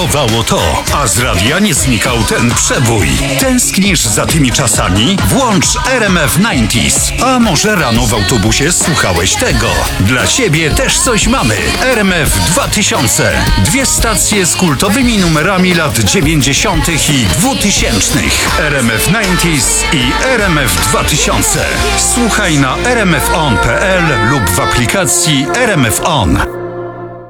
Czarowało to, a z radia nie znikał ten przebój. Tęsknisz za tymi czasami? Włącz RMF 90s. A może rano w autobusie słuchałeś tego? Dla ciebie też coś mamy. RMF 2000. Dwie stacje z kultowymi numerami lat 90. i 2000. RMF 90s i RMF 2000. Słuchaj na rmfon.pl lub w aplikacji RMF On.